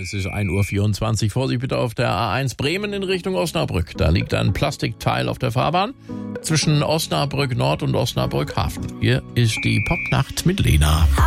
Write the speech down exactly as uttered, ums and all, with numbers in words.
Es ist ein Uhr vierundzwanzig. Vorsicht bitte auf der A eins Bremen in Richtung Osnabrück. Da liegt ein Plastikteil auf der Fahrbahn zwischen Osnabrück Nord und Osnabrück Hafen. Hier ist die Popnacht mit Lena.